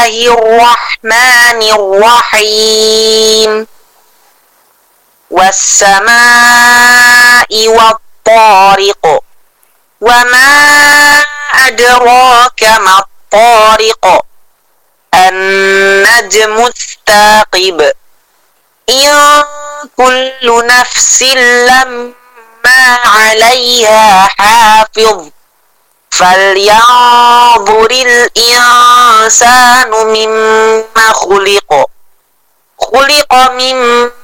Bismillahirrahmanirrahim. Was-samaa'i wat-tariq. Wa ma adraka mat-tariq. An-najmu ats-tsaqib. In kullu nafsin lamma 'alaiha hafiz. Falyanzuril insanu mimma khuliqa. Khuliqa min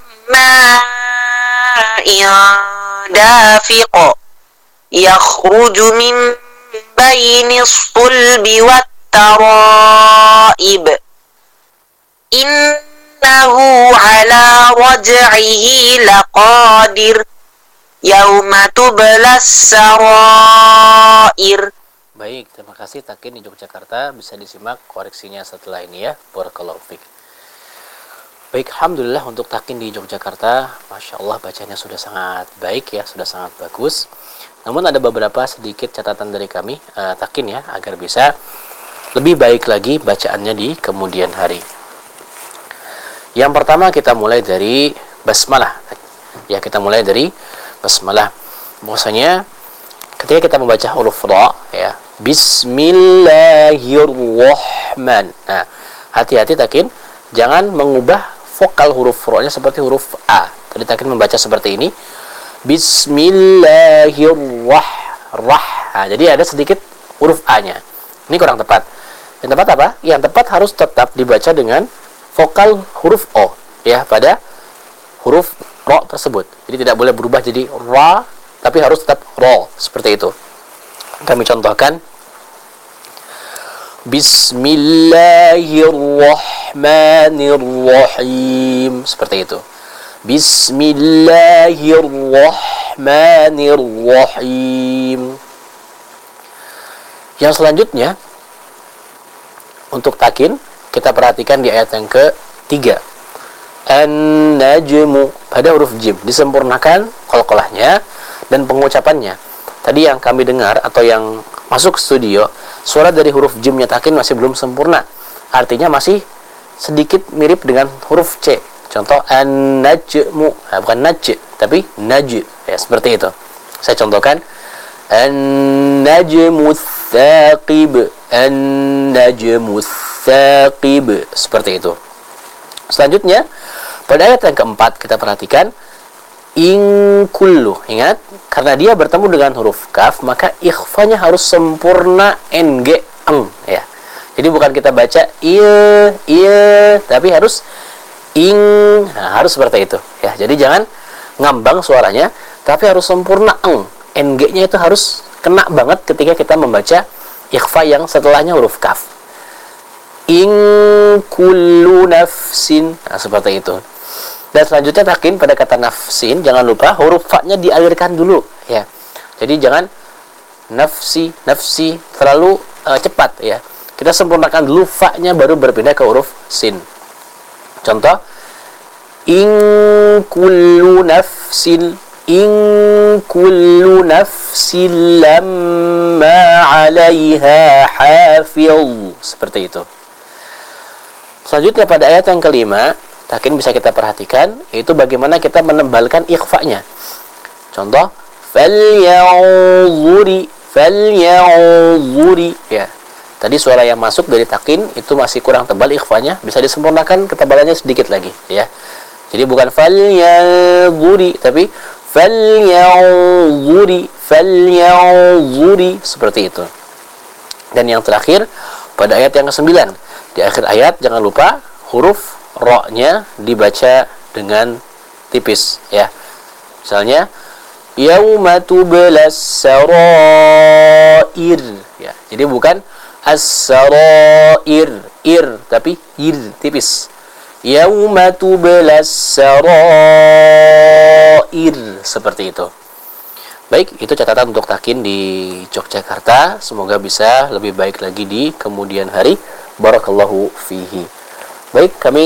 ma'in dafiq. Yakhruju min bayni sulbi wat-tara'ib. Innahu ala raj'ihi laqadir. Yauma tublas sarair. Baik, terima kasih Takin di Yogyakarta. Bisa disimak koreksinya setelah ini ya. Barakallahu fiik. Baik, alhamdulillah untuk Takin di Yogyakarta, Masya Allah bacanya sudah sangat baik ya, sudah sangat bagus. Namun ada beberapa sedikit catatan dari kami, Takin ya, agar bisa lebih baik lagi bacaannya di kemudian hari. Yang pertama kita mulai dari basmalah. Ya, kita mulai dari basmalah. Bahwasanya ketika kita membaca huruf ra ya, Bismillahirrahman. Nah, hati-hati Takin, jangan mengubah vokal huruf ra-nya seperti huruf A. Tadi Takin membaca seperti ini. Bismillahirrahman. Nah, jadi ada sedikit huruf A-nya. Ini kurang tepat. Yang tepat apa? Yang tepat harus tetap dibaca dengan vokal huruf O ya pada huruf ra tersebut. Jadi tidak boleh berubah jadi ra, tapi harus tetap ra seperti itu. Kami contohkan Bismillahirrahmanirrahim seperti itu. Bismillahirrahmanirrahim. Yang selanjutnya untuk Takin kita perhatikan di ayat yang ke-3. An-najmu pada huruf jim disempurnakan qalqalahnya dan pengucapannya. Tadi yang kami dengar atau yang masuk studio, suara dari huruf jimnya Takin masih belum sempurna. Artinya masih sedikit mirip dengan huruf C. Contoh an-najmu, nah, bukan naj, tapi naj. Ya, seperti itu. Saya contohkan an-najmu ats-tsaqib, an-najmu ats-tsaqib, seperti itu. Selanjutnya pada ayat yang keempat kita perhatikan in kullu. Ingat, karena dia bertemu dengan huruf kaf, maka ikhfanya harus sempurna ng eng ya. Jadi bukan kita baca tapi harus ing. Nah, harus seperti itu ya. Jadi jangan ngambang suaranya, tapi harus sempurna eng. Ng-nya itu harus kena banget ketika kita membaca ikhfa yang setelahnya huruf kaf. In kullu nafsin. Nah, seperti itu. Dan selanjutnya Takin pada kata nafsin, jangan lupa huruf fa-nya dialirkan dulu ya. Jadi jangan nafsi terlalu cepat ya. Kita sempurnakan dulu fa-nya baru berpindah ke huruf sin. Contoh in kullu nafsin lamma 'alaiha hafiz. Seperti itu. Selanjutnya pada ayat yang kelima, Takin bisa kita perhatikan, yaitu bagaimana kita menebalkan ikhfa-nya. Contoh, falyanzuri ya. Tadi suara yang masuk dari Takin itu masih kurang tebal ikhfa-nya, bisa disempurnakan ketebalannya sedikit lagi ya. Jadi bukan falyanzuri, tapi falyanzuri seperti itu. Dan yang terakhir pada ayat yang ke-9, di akhir ayat jangan lupa huruf ra-nya dibaca dengan tipis ya. Misalnya yauma tublas sarair ya. Jadi bukan as-sarair tapi tipis. Yauma tublas sarair seperti itu. Baik, itu catatan untuk Takin di Yogyakarta. Semoga bisa lebih baik lagi di kemudian hari. Barakallahu fihi. Baik, kami